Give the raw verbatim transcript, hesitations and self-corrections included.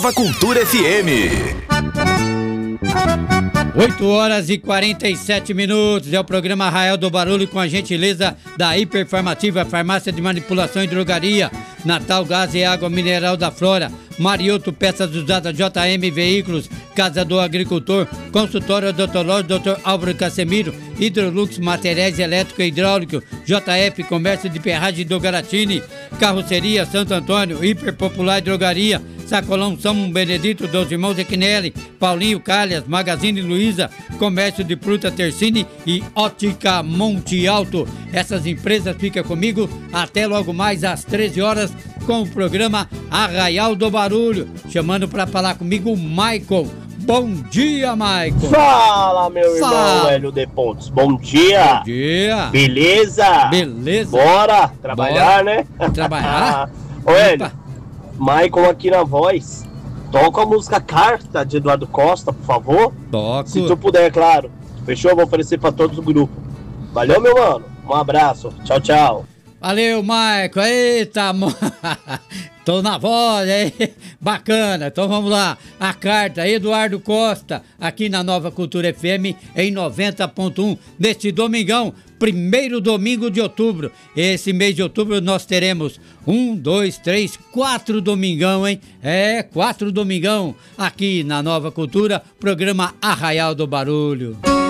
Nova Cultura F M. oito horas e quarenta e sete minutos. É o programa Arraial do Barulho com a gentileza da Hiperfarmativa, Farmácia de Manipulação e Drogaria, Natal Gás e Água Mineral da Flora, Marioto Peças Usadas, J M Veículos, Casa do Agricultor, Consultório Odontológico doutor Álvaro Casemiro, Hidrolux Materiais Elétrico e Hidráulico, J F Comércio de Ferragem do Garatini, Carroceria Santo Antônio, Hiperpopular Drogaria, Sacolão São Benedito dos Irmãos Equinelli, Paulinho Calhas, Magazine Luiza, Comércio de Fruta Tercini e Ótica Monte Alto. Essas empresas ficam comigo até logo mais às treze horas com o programa Arraial do Barulho. Chamando para falar comigo o Michael. Bom dia, Michael. Fala, meu Fala. irmão Hélio de Pontes. Bom dia. Bom dia. Beleza? Beleza. Bora trabalhar, Bora. né? Trabalhar. Ô, Hélio, Michael aqui na voz. Toca a música Carta de Eduardo Costa, por favor. Toco. Se tu puder, claro. Fechou? Vou oferecer pra todos do grupo. Valeu, meu mano. Um abraço. Tchau, tchau. Valeu, Michael. Eita, mo... tô na voz, hein? Bacana. Então vamos lá. A carta, Eduardo Costa, aqui na Nova Cultura F M, em noventa ponto um, neste domingão, primeiro domingo de outubro. Esse mês de outubro nós teremos um, dois, três, quatro domingão, hein? É, quatro domingão, aqui na Nova Cultura, programa Arraial do Barulho.